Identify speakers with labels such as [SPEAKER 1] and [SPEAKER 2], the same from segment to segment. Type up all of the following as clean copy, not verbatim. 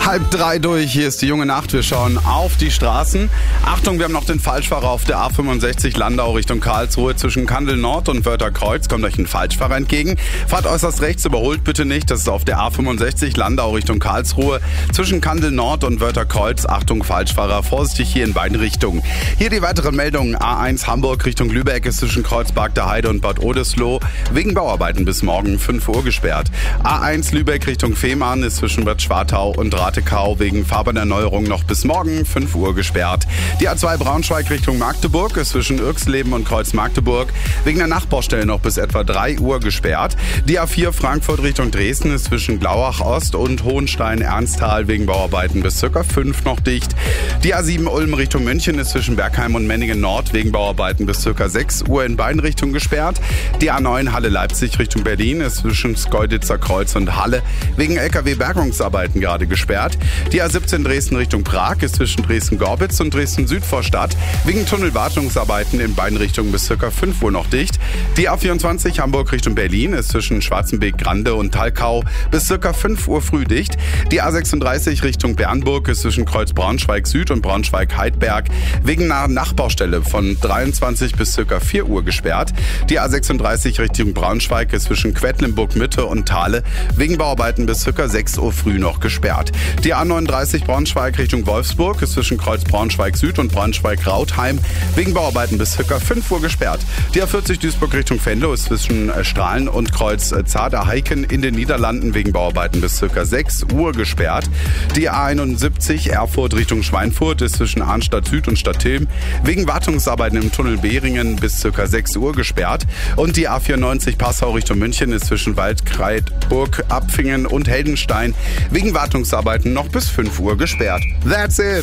[SPEAKER 1] 2:30 durch, hier ist die junge Nacht, wir schauen auf die Straßen. Achtung, wir haben noch den Falschfahrer auf der A65 Landau Richtung Karlsruhe zwischen Kandel Nord und Wörtherkreuz, kommt euch ein Falschfahrer entgegen. Fahrt äußerst rechts, überholt bitte nicht, das ist auf der A65 Landau Richtung Karlsruhe zwischen Kandel Nord und Wörtherkreuz. Achtung, Falschfahrer, vorsichtig hier in beiden Richtungen. Hier die weiteren Meldungen, A1 Hamburg Richtung Lübeck ist zwischen Kreuzberg der Heide und Bad Oldesloe wegen Bauarbeiten bis morgen 5 Uhr gesperrt. A1 Lübeck Richtung Fehmarn ist zwischen Bad Schwartau und Ratekau wegen Fahrbahnerneuerung noch bis morgen 5 Uhr gesperrt. Die A2 Braunschweig Richtung Magdeburg ist zwischen Irxleben und Kreuz Magdeburg wegen der Nachbaustelle noch bis etwa 3 Uhr gesperrt. Die A4 Frankfurt Richtung Dresden ist zwischen Glauach Ost und Hohenstein-Ernsthal wegen Bauarbeiten bis ca. 5 noch dicht. Die A7 Ulm Richtung München ist zwischen Bergheim und Menningen Nord wegen Bauarbeiten bis ca. 6 Uhr in beiden Richtungen gesperrt. Die A9 Halle Leipzig Richtung Berlin ist zwischen Schkeuditzer Kreuz und Halle wegen LKW-Bergungsarbeiten gerade gesperrt. Die A17 Dresden Richtung Prag ist zwischen Dresden-Gorbitz und Dresden-Südvorstadt wegen Tunnelwartungsarbeiten in beiden Richtungen bis ca. 5 Uhr noch dicht. Die A24 Hamburg Richtung Berlin ist zwischen Schwarzenbeek-Grande und Talkau bis ca. 5 Uhr früh dicht. Die A36 Richtung Bernburg ist zwischen Kreuz Braunschweig Süd und Braunschweig-Heidberg wegen einer Nachbaustelle von 23 bis ca. 4 Uhr gesperrt. Die A36 Richtung Braunschweig ist zwischen Quedlinburg Mitte und Thale wegen Bauarbeiten bis ca. 6 Uhr früh noch gesperrt. Die A39 Braunschweig Richtung Wolfsburg ist zwischen Kreuz Braunschweig Süd und Braunschweig-Rautheim wegen Bauarbeiten bis ca. 5 Uhr gesperrt. Die A40 Duisburg Richtung Venlo ist zwischen Strahlen und Kreuz Zader-Heiken in den Niederlanden wegen Bauarbeiten bis ca. 6 Uhr gesperrt. Die A71 Erfurt Richtung Schweinfurt ist zwischen Arnstadt Süd und Stadtilm wegen Wartungsarbeiten im Tunnel Behringen bis ca. 6 Uhr gesperrt. Und die A94 Passau Richtung München ist zwischen Waldkreidburg, Abfingen und Heldenstein wegen Wartungsarbeiten noch bis 5 Uhr gesperrt. That's it!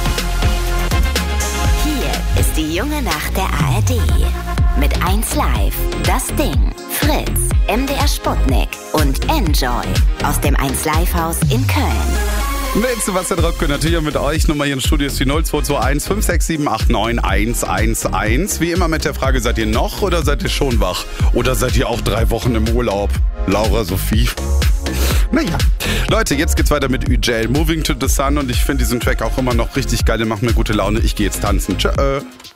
[SPEAKER 2] Hier ist die junge Nacht der ARD. Mit 1Live, Das Ding, Fritz, MDR Sputnik und Enjoy aus dem 1Live-Haus in Köln.
[SPEAKER 1] Willst du was da drauf können? Natürlich auch mit euch. Nummer hier im Studio ist die 0221 56789 111. Wie immer mit der Frage, seid ihr noch oder seid ihr schon wach? Oder seid ihr auch 3 Wochen im Urlaub? Laura Sophie. Naja. Leute, jetzt geht's weiter mit UJL, Moving to the Sun. Und ich finde diesen Track auch immer noch richtig geil. Der macht mir gute Laune. Ich gehe jetzt tanzen. Tschö.